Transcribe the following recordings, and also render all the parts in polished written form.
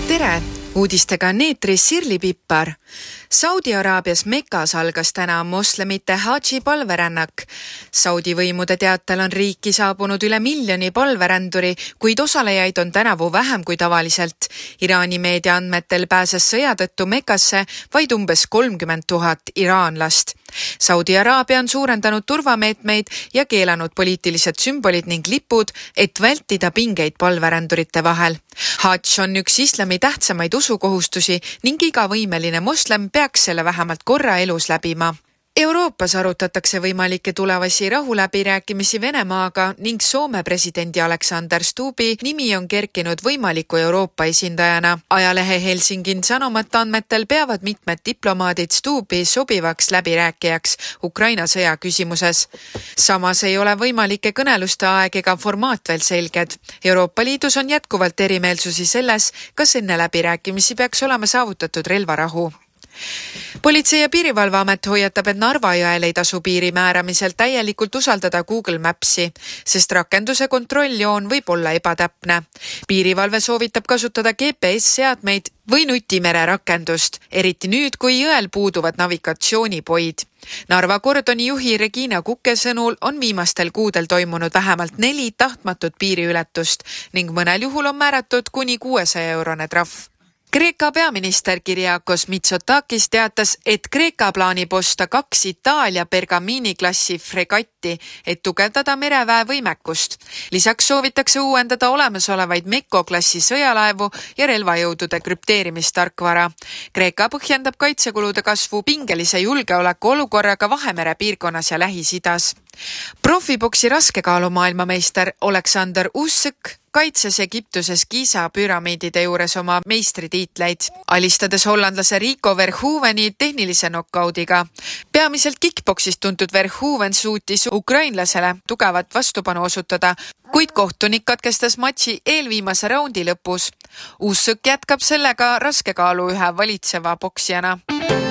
Tere! Uudistega on eetris Sirli Pippar. Saudi Araabias Mekas algas täna moslemite Hadži palverännak. Saudi võimude teatel on riiki saabunud üle 1 miljoni palveränduri, kuid osalejaid on tänavu vähem kui tavaliselt. Iraani meedia andmetel pääses sõja tõttu Mekasse vaid umbes 30 000 iraanlast. Saudi Araabia on suurendanud turvameetmeid ja keelanud poliitilised sümbolid ning lipud, et vältida pingeid palverändurite vahel. Hadž on üks islami tähtsamaid usukohustusi ning iga võimeline moslem peaks selle vähemalt korra elus läbima. Euroopas arutatakse võimalikke tulevasi rahuläbirääkimisi Venemaaga ning Soome presidendi Alexander Stubbi nimi on kerkinud võimaliku Euroopa esindajana. Ajalehe Helsingin Sanomat andmetel peavad mitmed diplomaadid Stubbi sobivaks läbirääkijaks Ukraina sõja küsimuses. Samas ei ole võimalike kõneluste aeg ega formaat veel selged. Euroopa Liidus on jätkuvalt erimeelsusi selles, kas enne läbirääkimisi peaks olema saavutatud relvarahu. Politsei- ja piirivalveamet hoiatab, et Narva jõel ei tasu piiri määramisel täielikult usaldada Google Mapsi, sest rakenduse kontrolljoon võib olla ebatäpne. Piirivalve soovitab kasutada GPS-seadmeid või nutimere rakendust, eriti nüüd, kui jõel puuduvad navigatsioonipoid. Narva kordoni juhi Regina Kukke sõnul on viimastel kuudel toimunud vähemalt 4 tahtmatut piiriületust ning mõnel juhul on määratud kuni 600-eurone trahv. Kreeka peaminister Kyriakos Mitsotakis teatas, et Kreeka plaanib osta 2 Itaalia Bergamini-klassi fregatti, et tugevdada mereväe võimekust. Lisaks soovitakse uuendada olemasolevaid Mekko-klassi sõjalaevu ja relvajõudude krüpteerimistarkvara. Kreeka põhjendab kaitsekulude kasvu pingelise julgeoleku olukorraga Vahemere piirkonnas ja Lähis-Idas. Profiboksi raskekaalu maailmameister Alexander Usyk kaitses Egiptuses Giza püramiidide juures oma meistritiitleid, alistades hollandlase Rico Verhoeveni tehnilise knockoudiga. Peamiselt kickboksist tuntud Verhoeven suutis ukrainlasele tugevat vastupanu osutada, kuid kohtunik katkestas matši eelviimase raundi lõpus. Usyk jätkab sellega raskekaalu ühe valitseva boksijana.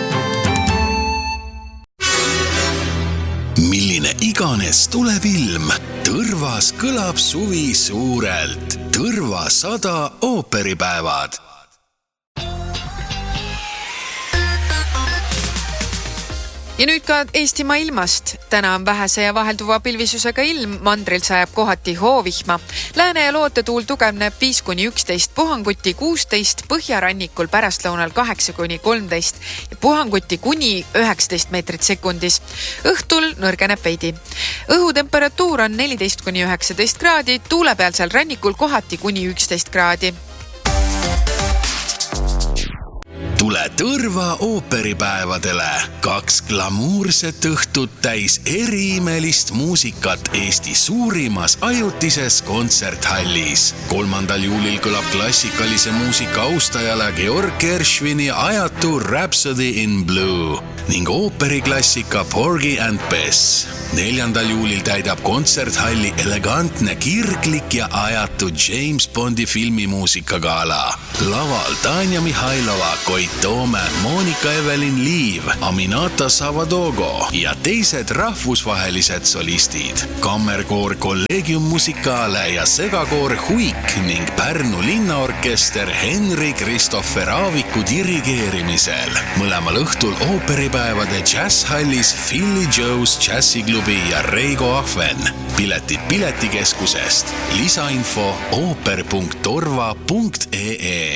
Milline iganes tuleb ilm, Tõrvas kõlab suvi suurelt. Tõrva 100 ooperipäevad. Ja nüüd ka Eestimaa ilmast. Täna on vähese ja vahelduva pilvisusega ilm, mandril sajab kohati hoovihma. Lääne- ja lootetuul tugevneb 5-11, puhanguti 16, põhjarannikul pärastlõunal 8-13 ja puhanguti kuni 19 meetrit sekundis. Õhtul nõrgeneb veidi. Õhutemperatuur on 14-19 kraadi, tuulepealsel rannikul kohati kuni 11 kraadi. Tule Tõrva ooperipäevadele. 2 glamuurset õhtut täis eriimelist muusikat Eesti suurimas ajutises kontserthallis. 3. juulil kõlab klassikalise muusika austajale Georg Gershwini ajatu Rhapsody in Blue ning ooperiklassika Porgy and Bess. 4. juulil täidab kontserthalli elegantne, kirglik ja ajatu James Bondi filmimuusikagala. Laval Tanja Mihhailova, Koit Toome, Monika Evelin Liiv, Aminata Savadogo ja teised rahvusvahelised solistid. Kammerkoor Collegium Musicale ja segakoor Huik ning Pärnu linnaorkester Henri Kristoffer Aaviku dirigeerimisel. Mõlemal õhtul ooperipäevade jazzhallis Philly Joe's Jazziklubi ja Reigo Ahven. Piletid Piletikeskusest. Lisainfo ooper.torva.ee